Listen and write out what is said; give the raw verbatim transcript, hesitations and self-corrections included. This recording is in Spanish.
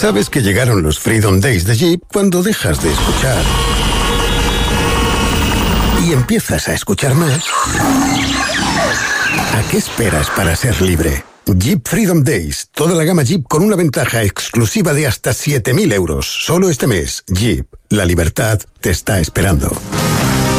Sabes que llegaron los Freedom Days de Jeep cuando dejas de escuchar y empiezas a escuchar más. ¿A qué esperas para ser libre? Jeep Freedom Days. Toda la gama Jeep con una ventaja exclusiva de hasta siete mil euros. Solo este mes. Jeep. La libertad te está esperando.